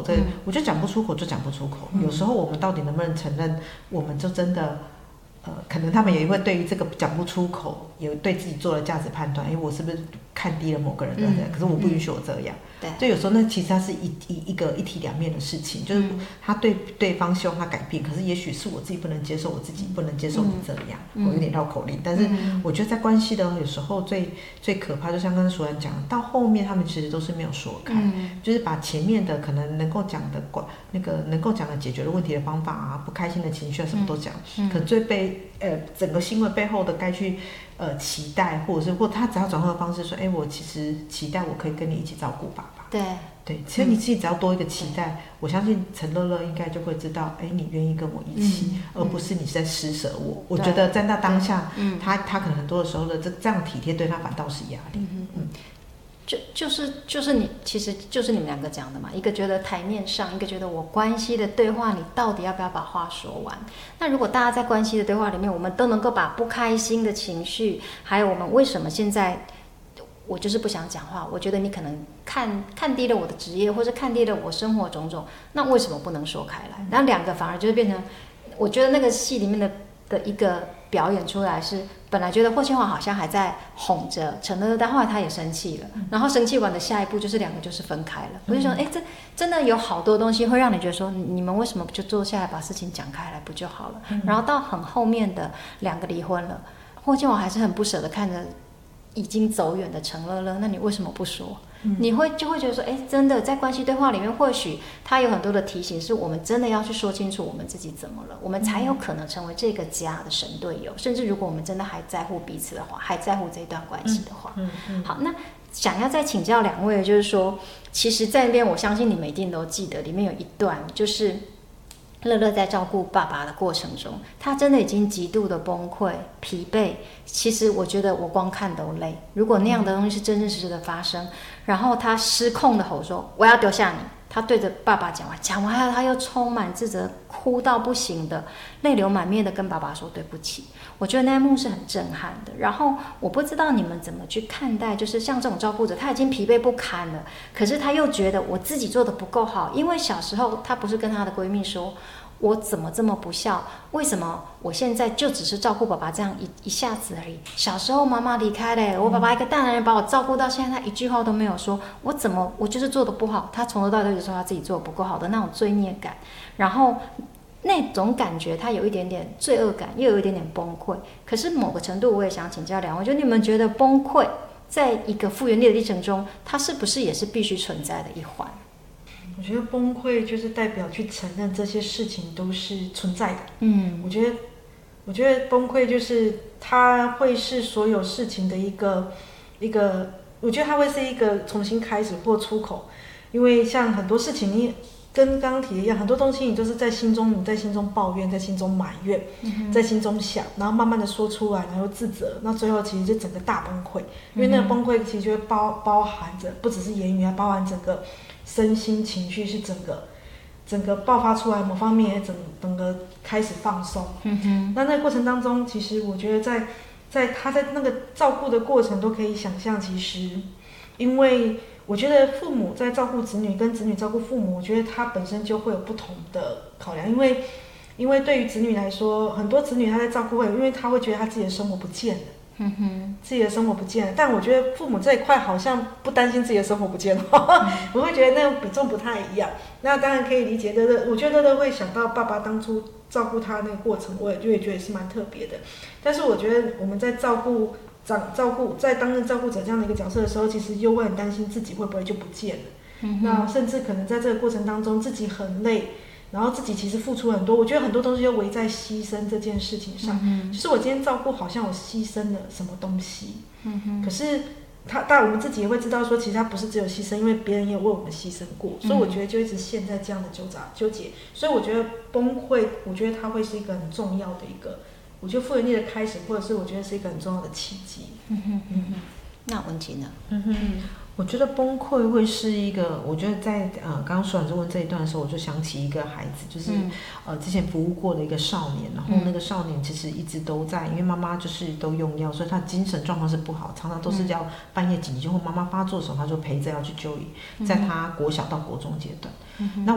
我觉得讲不出口就讲不出口。有时候我们到底能不能承认，我们就真的。可能他们也会对于这个讲不出口，有对自己做了价值判断，我是不是看低了某个人的人？可是我不允许我这样。 对， 就有时候那其实它是一体两面的事情，就是他对对方希望他改变，可是也许是我自己不能接受，我自己不能接受你这样。我有点绕口令，但是我觉得在关系的有时候最可怕，就像刚才淑兰讲的，到后面他们其实都是没有说开，就是把前面的可能能够讲的能够讲的解决的问题的方法啊，不开心的情绪啊，什么都讲，可最被整个行为背后的该去期待，或他只要转换的方式说，我其实期待我可以跟你一起照顾爸爸。对，其实你自己只要多一个期待，我相信陈乐乐应该就会知道，你愿意跟我一起，而不是你在施舍我。我觉得在那当下，他可能很多的时候的这样体贴对他反倒是压力。 就是你，其实就是你们两个讲的嘛，一个觉得台面上，一个觉得我关系的对话，你到底要不要把话说完？那如果大家在关系的对话里面，我们都能够把不开心的情绪，还有我们为什么现在我就是不想讲话，我觉得你可能看低了我的职业，或者看低了我生活种种，那为什么不能说开来？那两个反而就是变成，我觉得那个戏里面的一个表演出来是，本来觉得霍建华好像还在哄着陈乐乐，但后来他也生气了，然后生气完的下一步就是两个就是分开了。我就说，这真的有好多东西会让你觉得说，你们为什么不就坐下来把事情讲开来不就好了？然后到很后面的两个离婚了，霍建华还是很不舍得看着已经走远的陈乐乐，那你为什么不说？你就会觉得说，真的在关系对话里面，或许他有很多的提醒，是我们真的要去说清楚我们自己怎么了，我们才有可能成为这个家的神队友。甚至如果我们真的还在乎彼此的话，还在乎这段关系的话，好，那想要再请教两位，就是说，其实在那边我相信你们一定都记得，里面有一段就是乐乐在照顾爸爸的过程中，他真的已经极度的崩溃、疲惫。其实我觉得我光看都累。如果那样的东西是真真实实的发生，然后他失控的吼说：“我要丢下你！”他对着爸爸讲完他又充满自责，哭到不行的，泪流满面的跟爸爸说对不起。我觉得那一幕是很震撼的。然后我不知道你们怎么去看待，就是像这种照顾者，他已经疲惫不堪了，可是他又觉得我自己做的不够好，因为小时候他不是跟他的闺蜜说，我怎么这么不孝？为什么我现在就只是照顾爸爸这样一下子而已？小时候妈妈离开了，我爸爸一个大男人把我照顾到现在，他一句话都没有说，我就是做的不好。他从头到尾就说他自己做的不够好的那种罪孽感，然后那种感觉，他有一点点罪恶感，又有一点点崩溃。可是某个程度，我也想请教两位，就你们觉得崩溃在一个复原力的历程中，它是不是也是必须存在的一环？ 我觉得崩溃就是代表去承认这些事情都是存在的。我觉得崩溃就是它会是所有事情的一个，我觉得它会是一个重新开始或出口。因为像很多事情，你跟刚刚提的一样，很多东西你都是在心中抱怨，在心中埋怨，在心中想，然后慢慢的说出来，然后自责，那最后其实就整个大崩溃。因为那个崩溃其实就会包含着不只是言语，还包含整个身心情绪，是整个爆发出来，某方面也整个开始放松。那个过程当中，其实我觉得他在那个照顾的过程都可以想象，其实因为我觉得父母在照顾子女跟子女照顾父母，我觉得他本身就会有不同的考量。因为对于子女来说，很多子女他在照顾因为他会觉得他自己的生活不见了。自己的生活不见了，但我觉得父母这一块好像不担心自己的生活不见了，我会觉得那个比重不太一样。那当然可以理解乐乐，我觉得乐乐会想到爸爸当初照顾他那个过程，我也觉得也是蛮特别的。但是我觉得我们在在担任照顾者这样的一个角色的时候，其实又会很担心自己会不会就不见了。那甚至可能在这个过程当中自己很累，然后自己其实付出很多，我觉得很多东西又围在牺牲这件事情上。就是我今天照顾好像我牺牲了什么东西。可是当然我们自己也会知道说，其实他不是只有牺牲，因为别人也有为我们牺牲过。所以我觉得就一直陷在这样的纠结。所以我觉得崩溃，我觉得它会是一个很重要的一个，我觉得复原力的开始，或者是我觉得是一个很重要的契机。 那文琪呢？ 我觉得崩溃会是一个，我觉得在刚刚舒兰问这一段的时候，我就想起一个孩子，就是之前服务过的一个少年，然后那个少年其实一直都在，因为妈妈就是都用药，所以他精神状况是不好，常常都是要半夜紧急救护，妈妈发作的时候他就陪着要去就医，在他国小到国中阶段。那